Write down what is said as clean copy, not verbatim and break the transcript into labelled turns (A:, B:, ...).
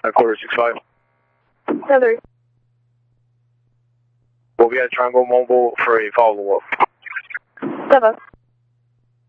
A: Quarter 65.
B: 10-3.
A: We'll be at Triangle Mobile for a follow-up.
B: 7.